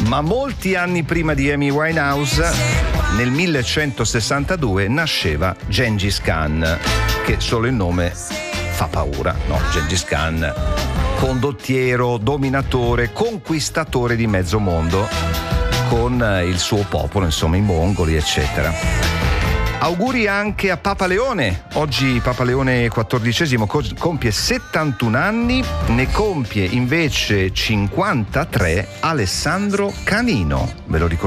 Ma molti anni prima di Amy Winehouse, nel 1162, nasceva Gengis Khan, che solo il nome fa paura, no? Gengis Khan, condottiero, dominatore, conquistatore di mezzo mondo, con il suo popolo, insomma i mongoli, eccetera. Auguri anche a Papa Leone. Oggi Papa Leone XIV compie 71 anni, ne compie invece 53 Alessandro Canino. Ve lo ricordate?